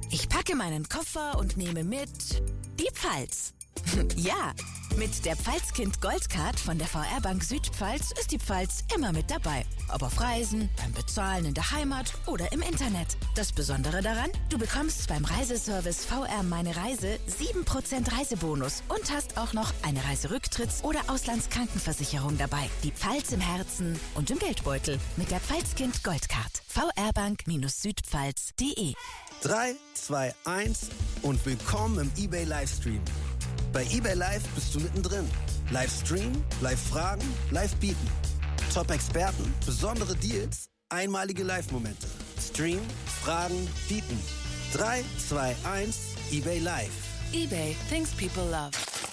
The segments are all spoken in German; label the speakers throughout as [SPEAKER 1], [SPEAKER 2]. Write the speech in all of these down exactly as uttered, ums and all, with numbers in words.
[SPEAKER 1] Ich packe meinen Koffer und nehme mit die Pfalz. Ja, mit der Pfalzkind Goldcard von der V R Bank Südpfalz ist die Pfalz immer mit dabei. Ob auf Reisen, beim Bezahlen in der Heimat oder im Internet. Das Besondere daran, du bekommst beim Reiseservice V R Meine Reise sieben Prozent Reisebonus und hast auch noch eine Reiserücktritts- oder Auslandskrankenversicherung dabei. Die Pfalz im Herzen und im Geldbeutel mit der Pfalzkind Goldcard. V R Bank Südpfalz punkt de.
[SPEAKER 2] drei, zwei, eins und willkommen im eBay Livestream. Bei eBay Live bist du mittendrin. Livestream, Live-Fragen, Live-Bieten. Top-Experten, besondere Deals, einmalige Live-Momente. Stream, Fragen, Bieten. drei, zwei, eins, eBay Live.
[SPEAKER 1] eBay, things people love.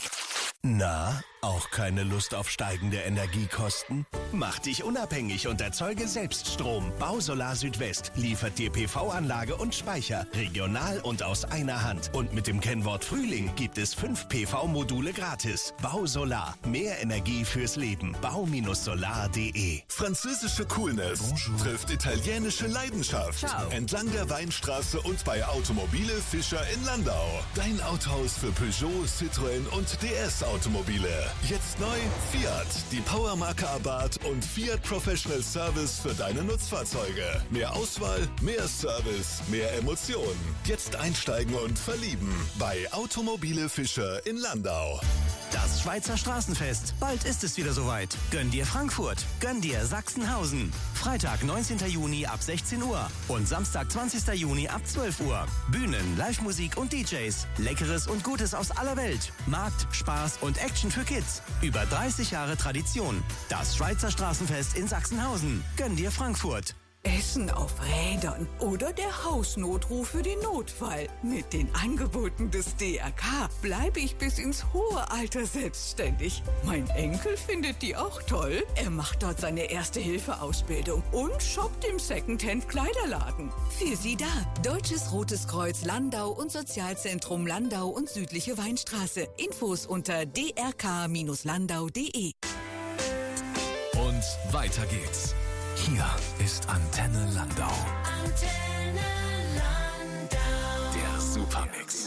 [SPEAKER 3] Na, auch keine Lust auf steigende Energiekosten? Mach dich unabhängig und erzeuge selbst Strom. Bausolar Südwest liefert dir P V-Anlage und Speicher, regional und aus einer Hand. Und mit dem Kennwort Frühling gibt es fünf P V-Module gratis. Bausolar, mehr Energie fürs Leben. Bau Solar punkt de.
[SPEAKER 4] Französische Coolness Bonjour. Trifft italienische Leidenschaft.
[SPEAKER 1] Ciao.
[SPEAKER 4] Entlang der Weinstraße und bei Automobile Fischer in Landau. Dein Autohaus für Peugeot, Citroën und D S-Automobile. Jetzt neu Fiat, die Powermarke Abarth und Fiat Professional Service für deine Nutzfahrzeuge. Mehr Auswahl, mehr Service, mehr Emotionen. Jetzt einsteigen und verlieben bei Automobile Fischer in Landau.
[SPEAKER 5] Das Schweizer Straßenfest. Bald ist es wieder soweit. Gönn dir Frankfurt. Gönn dir Sachsenhausen. Freitag, neunzehnten Juni ab sechzehn Uhr und Samstag, zwanzigsten Juni ab zwölf Uhr. Bühnen, Live-Musik und D Js. Leckeres und Gutes aus aller Welt. Markt, Spaß und Action für Kids. Über dreißig Jahre Tradition. Das Schweizer Straßenfest in Sachsenhausen. Gönn dir Frankfurt.
[SPEAKER 6] Essen auf Rädern oder der Hausnotruf für den Notfall. Mit den Angeboten des D R K bleibe ich bis ins hohe Alter selbstständig. Mein Enkel findet die auch toll. Er macht dort seine Erste-Hilfe-Ausbildung und shoppt im Secondhand-Kleiderladen. Für Sie da, Deutsches Rotes Kreuz Landau und Sozialzentrum Landau und Südliche Weinstraße. Infos unter d r k Landau punkt de.
[SPEAKER 7] Und weiter geht's. Hier ist Antenne Landau.
[SPEAKER 8] Antenne Landau.
[SPEAKER 7] Der Supermix.